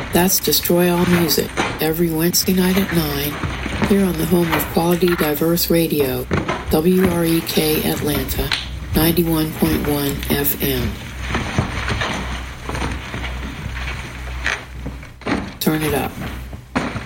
That's Destroy All Music, every Wednesday night at 9, here on the home of Quality Diverse Radio, WREK Atlanta, 91.1 FM. Turn it up.